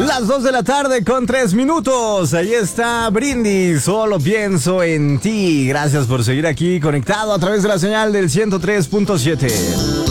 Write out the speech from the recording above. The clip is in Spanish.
Las 2 de la tarde con 3 minutos. Ahí está Brindis, solo pienso en ti. Gracias por seguir aquí conectado a través de la señal del 103.7.